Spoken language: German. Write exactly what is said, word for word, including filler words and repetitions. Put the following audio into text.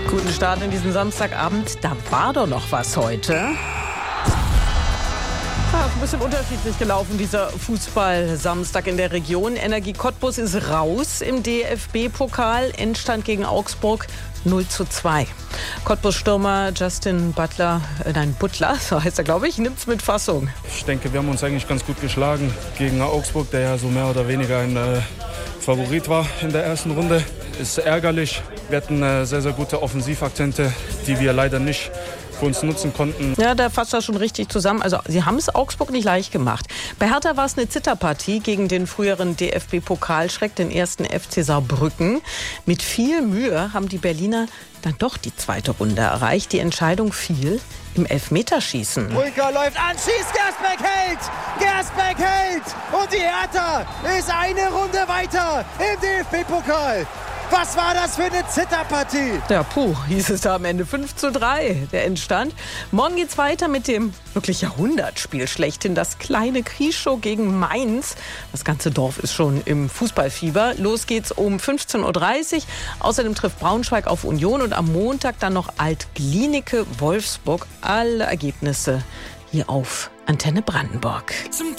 Guten Start in diesen Samstagabend. Da war doch noch was heute. Ja, ist ein bisschen unterschiedlich gelaufen, dieser Fußball-Samstag in der Region. Energie Cottbus ist raus im D F B-Pokal. Endstand gegen Augsburg null zu zwei. Cottbus-Stürmer Justin Butler, äh, nein, Butler, so heißt er, glaube ich, nimmt's mit Fassung. Ich denke, wir haben uns eigentlich ganz gut geschlagen gegen Augsburg, der ja so mehr oder weniger ein äh, Favorit war in der ersten Runde. Ist ärgerlich. Wir hatten äh, sehr, sehr gute Offensivakzente, die wir leider nicht für uns nutzen konnten. Ja, da fasst das schon richtig zusammen. Also sie haben es Augsburg nicht leicht gemacht. Bei Hertha war es eine Zitterpartie gegen den früheren D F B-Pokalschreck, den ersten F C Saarbrücken. Mit viel Mühe haben die Berliner dann doch die zweite Runde erreicht. Die Entscheidung fiel im Elfmeterschießen. Ulker läuft an, schießt, Gersbeck hält! Gersbeck hält! Und die Hertha ist eine Runde weiter im D F B-Pokal. Was war das für eine Zitterpartie? Ja, puh, hieß es da am Ende fünf zu drei, der Endstand. Morgen geht's weiter mit dem wirklich Jahrhundertspiel schlechthin, das kleine Krieschow gegen Mainz. Das ganze Dorf ist schon im Fußballfieber. Los geht's um fünfzehn Uhr dreißig. Außerdem trifft Braunschweig auf Union und am Montag dann noch Alt-Glienicke Wolfsburg. Alle Ergebnisse hier auf Antenne Brandenburg. Zum